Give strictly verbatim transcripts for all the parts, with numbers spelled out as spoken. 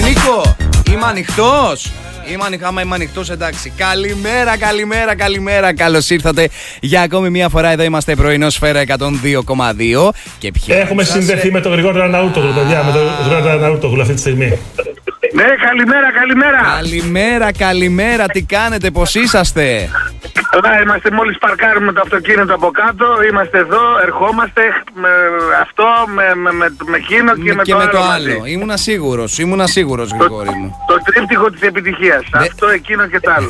Νίκο, είμαι ανοιχτός. Είμαι ανοιχτός, άμα είμαι ανοιχτός, εντάξει. Καλημέρα, καλημέρα, καλημέρα. Καλώς ήρθατε για ακόμη μία φορά. Εδώ είμαστε πρωινό Σφαίρα εκατόν δύο κόμμα δύο. Και έχουμε συνδεθεί με τον Γρηγόρη Αναούτογλου, παιδιά. Με τον Γρηγόρη Αναούτογλου αυτή τη στιγμή. Ναι, καλημέρα, καλημέρα. Καλημέρα, καλημέρα. Τι κάνετε, πώς είσαστε? Καλά, είμαστε, μόλις παρκάρουμε το αυτοκίνητο από κάτω, είμαστε εδώ, ερχόμαστε με αυτό, με, με, με, με εκείνο και, με, με, και το, με άλλο το μαζί. άλλο. Ήμουνα σίγουρος, ήμουνα σίγουρος, Γρηγόρη μου. Το, το τρίπτυχο της επιτυχίας, ναι. Αυτό, εκείνο και το άλλο.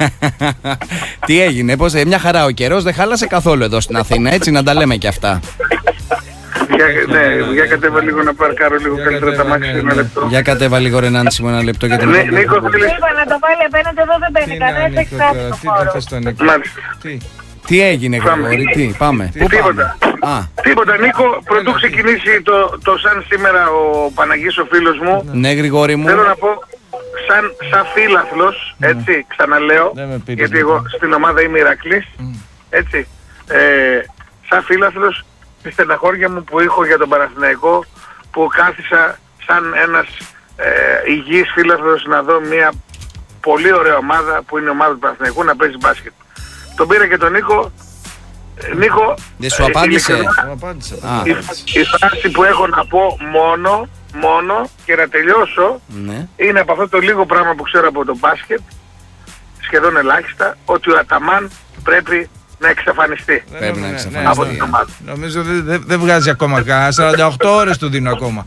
Τι έγινε, πώς, μια χαρά ο καιρός, δεν χάλασε καθόλου εδώ στην Αθήνα, έτσι να τα λέμε και αυτά. Για, ναι, για κατέβα λίγο να παρκάρω λίγο καλύτερα τα μάξι ένα λεπτό. Για κατέβα λίγο ρε Νάνση μου ένα λεπτό γιατί... Ναι, Νίκο, θέλεις... Είπα να το βάλει απέναντι, εδώ δεν μπαίνει κανένας, έχει φτάσει το χώρο. Τι έγινε Γρηγόρη, τι, πάμε. Πού Τίποτα. πάμε? Τίποτα, Νίκο, πρωτού ξεκινήσει το, το σαν σήμερα ο Παναγής ο φίλος μου. Ναι, Γρηγόρη μου. Θέλω να πω, σαν, σαν φίλαθλος, έτσι, ξαναλέω, γιατί εγώ στην ομάδα είμαι Ηρακλής, έτσι, ε, σαν φίλαθλος, τη στεναχώρια μου που έχω για τον Παναθηναϊκό, που κάθισα σαν ένας ε, υγιής φίλαθλος να δω μια πολύ ωραία ομάδα που είναι η ομάδα του Παναθηναϊκού να παίζει μπάσκετ. Τον πήρα και τον Νίκο. Νίκο, δεν σου απάντησε. Η, η φράση που έχω να πω μόνο, μόνο και να τελειώσω, ναι, είναι από αυτό το λίγο πράγμα που ξέρω από το μπάσκετ, σχεδόν ελάχιστα, ότι ο Αταμάν πρέπει να εξαφανιστεί. Πρέπει να εξαφανιστεί. Από την ομάδα. Νομίζω δεν δε, δε βγάζει ακόμα κανένα. σαράντα οκτώ ώρες του δίνω ακόμα.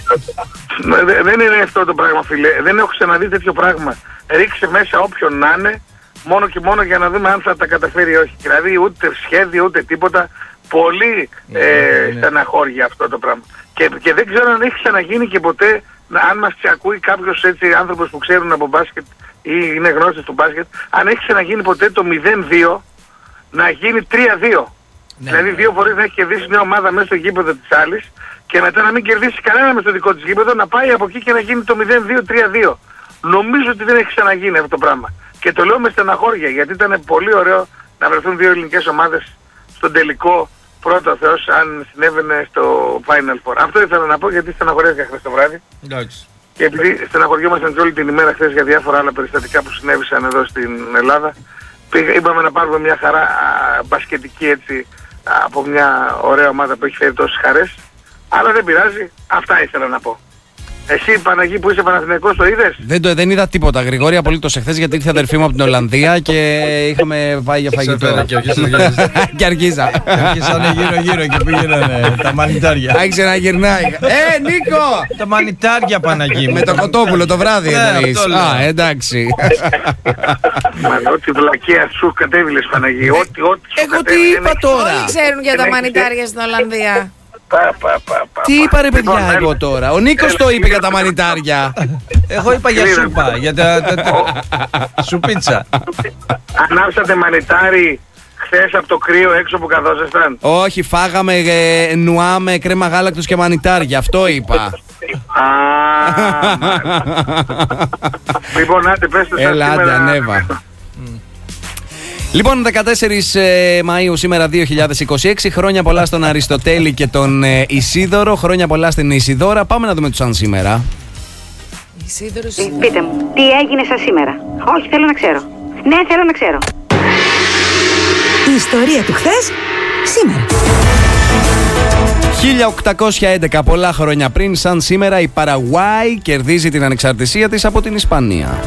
Δε, δεν είναι αυτό το πράγμα, φίλε. Δεν έχω ξαναδεί τέτοιο πράγμα. Ρίξε μέσα όποιον να είναι, μόνο και μόνο για να δούμε αν θα τα καταφέρει ή όχι. Δηλαδή ούτε σχέδιο ούτε τίποτα. Πολύ ναι, ε, ναι. στεναχώρια αυτό το πράγμα. Και, και δεν ξέρω αν έχει ξαναγίνει και ποτέ, αν μας ακούει κάποιος έτσι άνθρωπος που ξέρουν από μπάσκετ ή είναι γνώστες του μπάσκετ, αν έχει ξαναγίνει ποτέ το μηδέν δύο να γίνει τρία δύο. Ναι, δηλαδή δύο φορές να έχει κερδίσει μια ομάδα μέσα στο γήπεδο της άλλης και μετά να μην κερδίσει κανένα με στο δικό της γήπεδο, να πάει από εκεί και να γίνει το μηδέν δύο τρία δύο. Νομίζω ότι δεν έχει ξαναγίνει αυτό το πράγμα. Και το λέω με στεναχώρια, γιατί ήταν πολύ ωραίο να βρεθούν δύο ελληνικές ομάδες στον τελικό, πρώτο Θεός, αν συνέβαινε στο Final Four. Αυτό ήθελα να πω, γιατί στεναχωρέθηκα χθες το βράδυ. Εντάξει. Και επειδή στεναχωριόμασταν όλη την ημέρα χθες για διάφορα άλλα περιστατικά που συνέβησαν εδώ στην Ελλάδα, είπαμε να πάρουμε μια χαρά α, μπασκετική έτσι από μια ωραία ομάδα που έχει φέρει τόσες χαρές, αλλά δεν πειράζει, αυτά ήθελα να πω. Εσύ Παναγί που είσαι Παναθηναϊκός το είδες? Δεν, το, δεν είδα τίποτα Γρηγόρη απολύτως εχθές, γιατί ήρθε αδερφή μου από την Ολλανδία και είχαμε πάει για φαγητό. Και αρχίσα. Αρχίσανε γύρω γύρω και πήγαιναν τα μανιτάρια. Άρχισε να γυρνάει. Ε Νίκο! Τα μανιτάρια Παναγί μου. Με το κοτόπουλο το βράδυ εννοείς. Α, εντάξει. Ό,τι βλακεία σου κατέβηλες Παναγί. Εγώ τι είπα τώρα? Όλοι ξέρουν για τα μανιτάρια στην Ολλανδία. Πα, πα, πα, πα, τι είπα ρε παιδιά λοιπόν, εγώ τώρα? Ο Νίκος το είπε για τα μανιτάρια. Εγώ είπα για σούπα, για τα, τα, τα σουπίτσα. Ανάψατε μανιτάρι χθες από το κρύο έξω που καθόσασταν? Όχι, φάγαμε ε, νουά με κρέμα γάλακτος και μανιτάρια, αυτό είπα. Λοιπόν, άντε πες το σαν έλα, άντε, ανέβα. Λοιπόν, δεκατέσσερις Μαΐου σήμερα δύο χιλιάδες είκοσι έξι. Χρόνια πολλά στον Αριστοτέλη και τον Ισίδωρο. Χρόνια πολλά στην Ισιδώρα. Πάμε να δούμε τους αν σήμερα. Ισίδωρος... Πείτε μου, τι έγινε σαν σήμερα? Όχι, θέλω να ξέρω. Ναι, θέλω να ξέρω. Η ιστορία του χθες, σήμερα. χίλια οκτακόσια έντεκα, πολλά χρόνια πριν, σαν σήμερα, η Παραγουάη κερδίζει την ανεξαρτησία της από την Ισπανία.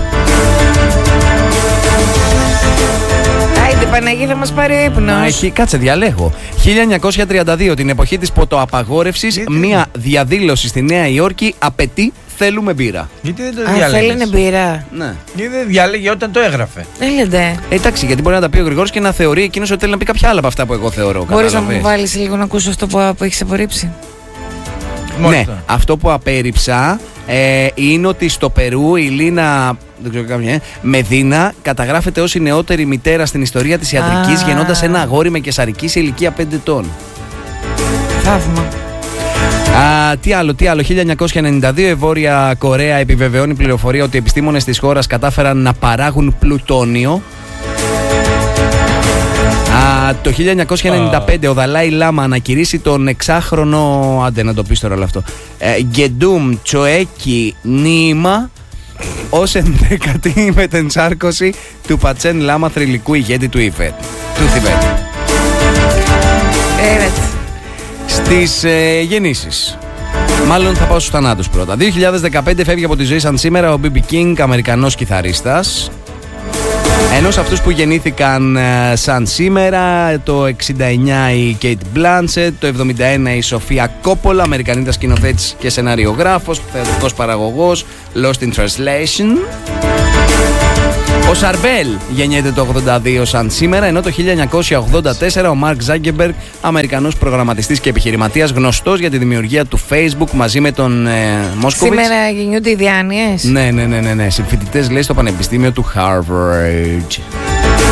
Άιντε Παναγί, θα μας πάρει ο ύπνος. Μα έχει, κάτσε διαλέγω. χίλια εννιακόσια τριάντα δύο, την εποχή της ποτοαπαγόρευσης, μία διαδήλωση στη Νέα Υόρκη απαιτεί θέλουμε μπύρα. Γιατί δεν το Α, διάλεγες? θέλανε μπύρα. Ναι. Γιατί δεν διάλεγε όταν το έγραφε? Έλετε. Ε, εντάξει, γιατί μπορεί να τα πει ο Γρηγόρης και να θεωρεί εκείνος ότι θέλει να πει κάποια άλλα από αυτά που εγώ θεωρώ. Μπορείς να μου βάλεις λίγο να ακούσω αυτό που, που έχεις απορρίψει? Ναι, αυτό που απέρριψα ε, είναι ότι στο Περού η Λίνα δεν ξέρω κάποια, ε, Μεδίνα καταγράφεται ως η νεότερη μητέρα στην ιστορία της ιατρικής, γεννώντας ένα αγόρι με καισαρική σε ηλικία πέντε ετών. Θαύμα. Α, τι άλλο, τι άλλο. χίλια εννιακόσια ενενήντα δύο η Βόρεια Κορέα επιβεβαιώνει πληροφορία ότι οι επιστήμονες της χώρας κατάφεραν να παράγουν πλουτόνιο. Α, το χίλια εννιακόσια ενενήντα πέντε ο Δαλάι Λάμα ανακηρύσσει τον εξάχρονο, άντε να το πεις τώρα όλο αυτό, ε, Γκεντούμ Τσοέκι Νίμα ως ενδεκατή μετενσάρκωση του Πατσέν Λάμα, θρυλικού ηγέτη του Ιβέτ, του Θιβέτ. Στις ε, γεννήσεις. Μάλλον θα πάω στους θανάτους πρώτα. δύο χιλιάδες δεκαπέντε φεύγει από τη ζωή σαν σήμερα ο μπι μπι King, Αμερικανός κιθαρίστας. Ενώ σε αυτούς που γεννήθηκαν ε, σαν σήμερα, το εξήντα εννιά η Kate Blanchett, το εβδομήντα ένα η Σοφία Κόπολα, Αμερικανίδα σκηνοθέτης και σεναριογράφος, θεατρικός παραγωγός, Lost in Translation. Ο Σαρβέλ γεννιέται το ογδόντα δύο σαν σήμερα, ενώ το χίλια εννιακόσια ογδόντα τέσσερα ο Μάρκ Ζάγκεμπεργκ, Αμερικανός προγραμματιστής και επιχειρηματίας, γνωστός για τη δημιουργία του Facebook μαζί με τον ε, Μόσκοβιτς. Σήμερα γεννιούνται οι διάνοιες. Ναι, ναι, ναι, ναι, ναι. Συμφοιτητές λέει στο Πανεπιστήμιο του Harvard.